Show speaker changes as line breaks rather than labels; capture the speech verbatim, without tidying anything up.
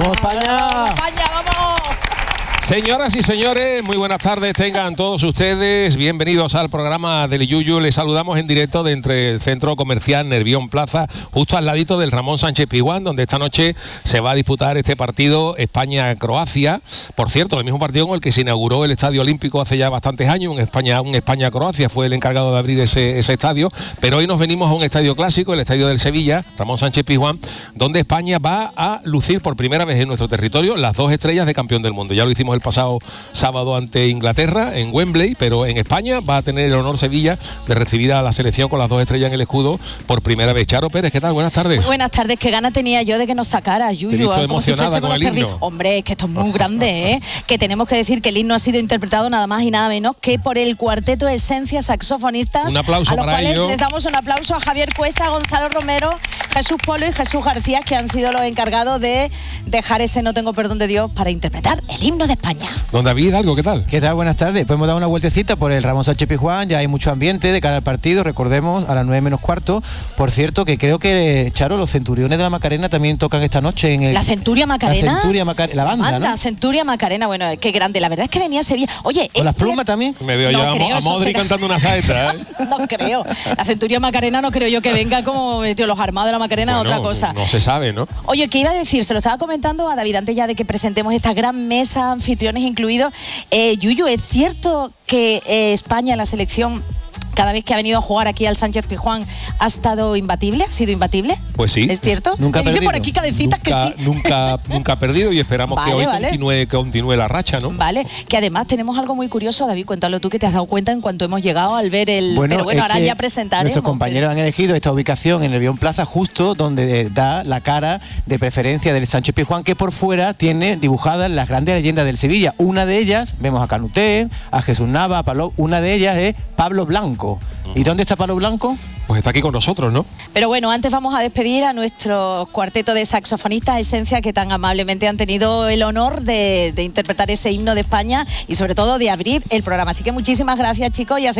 ¡Vamos España!
¡Vamos España, vamos!
Señoras y señores, muy buenas tardes tengan todos ustedes. Bienvenidos al programa del Yuyu. Les saludamos en directo de entre el Centro Comercial Nervión Plaza, justo al ladito del Ramón Sánchez Pizjuán, donde esta noche se va a disputar este partido España-Croacia. Por cierto, el mismo partido con el que se inauguró el Estadio Olímpico hace ya bastantes años, un España, un España-Croacia, fue el encargado de abrir ese, ese estadio. Pero hoy nos venimos a un estadio clásico, el Estadio del Sevilla, Ramón Sánchez Pizjuán, donde España va a lucir por primera vez en nuestro territorio las dos estrellas de campeón del mundo. Ya lo hicimos el pasado sábado ante Inglaterra en Wembley, pero en España va a tener el honor Sevilla de recibir a la selección con las dos estrellas en el escudo por primera vez. Charo Pérez, ¿qué tal? Buenas tardes.
Muy buenas tardes, qué gana tenía yo de que nos sacara Yuyu.
Te he visto emocionada
si
con el himno.
Hombre, es que esto es muy grande, ¿eh? Que tenemos que decir que el himno ha sido interpretado nada más y nada menos que por el cuarteto Esencia Saxofonistas.
Un aplauso
a los
para
cuales
ellos.
Les damos un aplauso a Javier Cuesta, Gonzalo Romero, Jesús Polo y Jesús García, que han sido los encargados de dejar ese No tengo perdón de Dios para interpretar el himno de España.
Don David, algo, ¿qué tal?
¿Qué tal? Buenas tardes. Pues hemos dado una vueltecita por el Ramón Sánchez Pizjuán, ya hay mucho ambiente de cara al partido, recordemos, a las nueve menos cuarto. Por cierto, que creo que, Charo, los Centuriones de la Macarena también tocan esta noche en el...
¿La Centuria Macarena?
La Centuria Macarena, la banda,
banda
¿no?
Centuria Macarena, bueno, qué grande. La verdad es que venía a Sevilla. Oye,
¿Con
es
las plumas
cierto-
también?
Me veo
No
ya a
creo,
Mo- a
eso
Modri
será-
cantando una saeta, ¿eh?
No creo. La Centuria Macarena no creo yo que venga como metió los armados de la Macarena,
Bueno,
otra cosa.
No se sabe, ¿no?
Oye, ¿qué iba a decir? Se lo estaba comentando a David antes ya de que presentemos esta gran mesa, anfitriones incluidos. Eh, Yuyu, ¿es cierto que eh, España, la selección, cada vez que ha venido a jugar aquí al Sánchez Pizjuán, ha estado imbatible? ¿Ha sido imbatible?
Pues sí.
¿Es cierto?
Nunca ha
Me dice
perdido.
por aquí cabecitas
Nunca,
que sí.
nunca, nunca ha perdido y esperamos
Vale,
que hoy
vale.
continúe, continúe la racha, ¿no?
Vale, que además tenemos algo muy curioso, David, cuéntalo tú, que te has dado cuenta en cuanto hemos llegado al ver el... Pero bueno,
es
ahora
que
ya presentaremos.
nuestros compañeros han elegido esta ubicación en el Nervión Plaza, justo donde da la cara de preferencia del Sánchez Pizjuán, que por fuera tiene dibujadas las grandes leyendas del Sevilla. Una de ellas, vemos a Canuté, a Jesús Nava, a Pablo, una de ellas es Pablo Blanco. ¿Y dónde está Pablo Blanco?
Pues está aquí con nosotros, ¿no?
Pero bueno, antes vamos a despedir a nuestro cuarteto de saxofonistas Esencia, que tan amablemente han tenido el honor de, de interpretar ese himno de España y sobre todo de abrir el programa. Así que muchísimas gracias, chicos, y a seguir